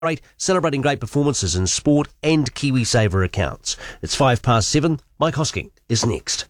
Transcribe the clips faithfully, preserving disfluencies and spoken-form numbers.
Great, celebrating great performances in sport and KiwiSaver accounts. It's five past seven. Mike Hosking is next.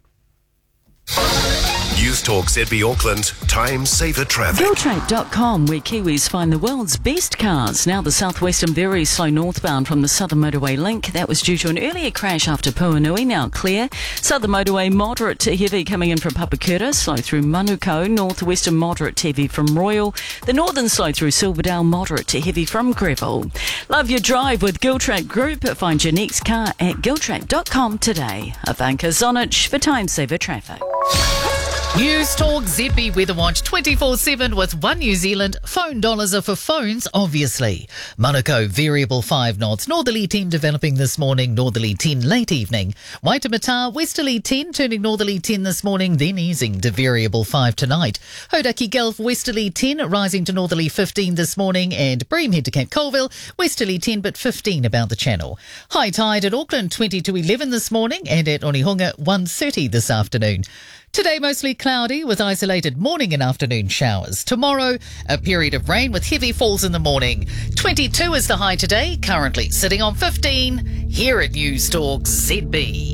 News Talk Z B Auckland, time saver traffic. Giltrap dot com, where Kiwis find the world's best cars. Now the southwestern very slow northbound from the Southern Motorway link. That was due to an earlier crash after Puanui, now clear. Southern Motorway moderate to heavy coming in from Papakura, slow through Manukau. Northwestern moderate to heavy from Royal. The northern slow through Silverdale, moderate to heavy from Greville. Love your drive with Giltrap Group. Find your next car at Giltrap dot com today. Ivanka Zonich for time saver traffic. News Talk Z B Weather Watch twenty-four seven with One New Zealand. Phone dollars are for phones, obviously. Manukau, variable five knots. Northerly ten developing this morning, northerly ten late evening. Waitemata, westerly ten, turning northerly ten this morning, then easing to variable five tonight. Hodaki Gulf, westerly ten, rising to northerly fifteen this morning. And Bream head to Cape Colville, westerly ten but fifteen about the channel. High tide at Auckland, twenty to eleven this morning, and at Onehunga, one thirty this afternoon. Today, mostly cloudy with isolated morning and afternoon showers. Tomorrow, a period of rain with heavy falls in the morning. twenty-two is the high today, currently sitting on fifteen. Here at News Talk Z B.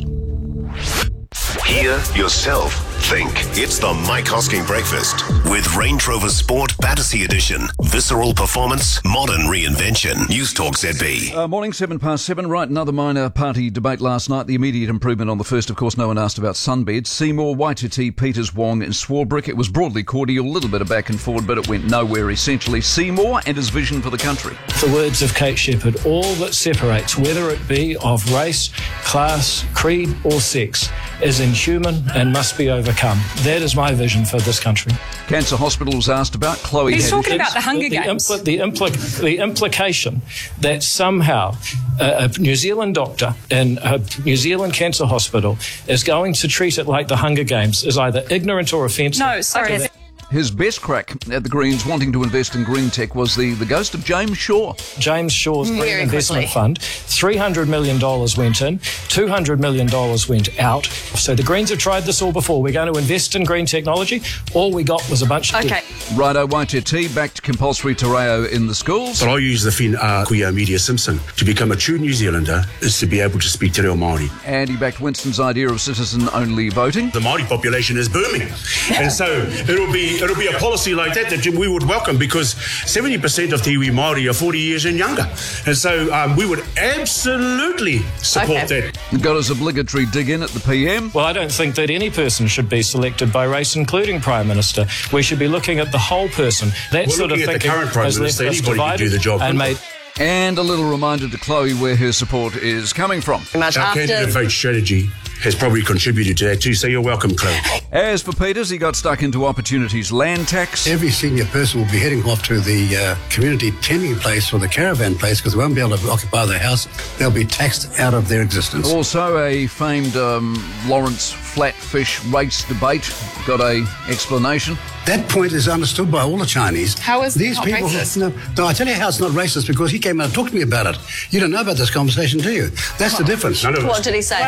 Hear yourself think. It's the Mike Hosking Breakfast with Range Rover Sport Battersea Edition. Visceral performance, modern reinvention. News Talk Z B. Uh, morning, seven past seven. Right, another minor party debate last night. The immediate improvement on the first, of course, no one asked about Sunbed. Seymour, Waititi, Peters, Wong and Swarbrick. It was broadly cordial, a little bit of back and forward, but it went nowhere essentially. Seymour and his vision for the country. The words of Kate Shepherd, all that separates, whether it be of race, class, creed or sex, is inhuman and must be overcome. That is my vision for this country. Cancer Hospital was asked about. Chloe He's had talking about the Hunger the, Games. The, impl- the, impl- the implication that somehow a, a New Zealand doctor in a New Zealand Cancer Hospital is going to treat it like the Hunger Games is either ignorant or offensive. No, sorry. Okay. His best crack at the Greens wanting to invest in green tech was the, the ghost of James Shaw. James Shaw's Green Very Investment quickly. Fund, three hundred million dollars went in, two hundred million dollars went out. So the Greens have tried this all before. We're going to invest in green technology. All we got was a bunch of... Okay. Righto, Waititi, back to compulsory te reo in the schools. But I use the fin uh, Kuia Media Simpson. To become a true New Zealander is to be able to speak te reo Māori. And he backed Winston's idea of citizen-only voting. The Māori population is booming. And so it'll be it'll be a policy like that that we would welcome because seventy percent of te iwi Māori are forty years and younger. And so um, we would absolutely support Okay. that. Got his obligatory dig in at the P M. Well, I don't think that any person should be selected by race, including Prime Minister. We should be looking at the whole person. That We're sort of looking at the thinking current Prime has left Minister. us Anybody can divided do the job, and couldn't made... And a little reminder to Chloe where her support is coming from. Our candidate vote strategy has probably contributed to that too, so you're welcome, Chloe. As for Peters, he got stuck into opportunities land tax. Every senior person will be heading off to the uh, community tending place or the caravan place because they won't be able to occupy their house. They'll be taxed out of their existence. Also, a famed um, Lawrence Flatfish race debate got a explanation. That point is understood by all the Chinese. How is it These not people? racist? No, no, I tell you how it's not racist because he came out and talked to me about it. You don't know about this conversation, do you? That's the difference. None of us. What did he say?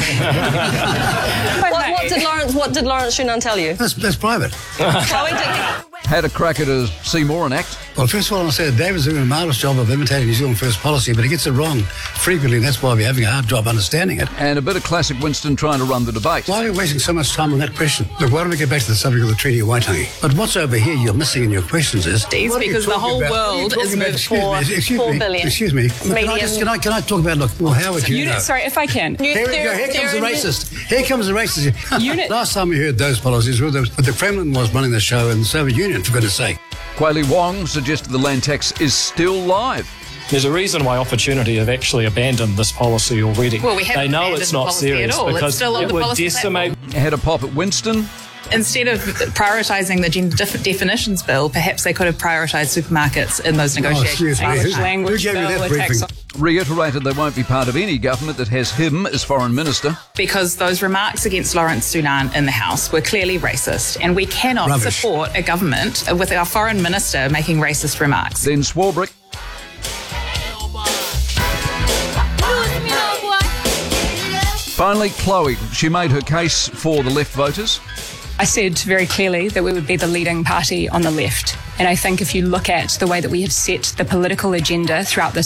what, what did Lawrence? What did Lawrence Shunan tell you? That's, that's private. Chloe, did- Had a crack at a Seymour and act. Well, first of all, I'll say that David's doing a marvellous job of imitating New Zealand First policy, but he gets it wrong frequently, and that's why we're having a hard job understanding it. And a bit of classic Winston trying to run the debate. Why are you wasting so much time on that question? Look, why don't we get back to the subject of the Treaty of Waitangi? But what's over here you're missing in your questions is... It's what are you because the talking whole about? What are you world talking is about? moved Excuse for me, excuse four me, billion. Excuse me. Can I, Median- just, can, I, can I talk about, look, well, how would you Unit, know? sorry, if I can. Here we go. Here comes the racist. Here comes the racist. Unit- Last time we heard those policies, were the, but the Kremlin was running the show and the Soviet Union, for goodness sake. Kweli Wong suggested the land tax is still live. There's a reason why Opportunity have actually abandoned this policy already. Well, we haven't They know abandoned it's the not policy at serious all. It's because still on it the would policy decimate... Had a pop at Winston. Instead of prioritising the gender def- definitions bill, perhaps they could have prioritised supermarkets in those negotiations. excuse me. English Who- language who gave you bill, that a tax briefing? on- Reiterated they won't be part of any government that has him as foreign minister. because those remarks against Lawrence Sunan in the House were clearly racist, and we cannot Rubbish. support a government with our foreign minister making racist remarks. Then Swarbrick. Finally, Chloe. She made her case for the left voters. I said very clearly that we would be the leading party on the left. And I think if you look at the way that we have set the political agenda throughout this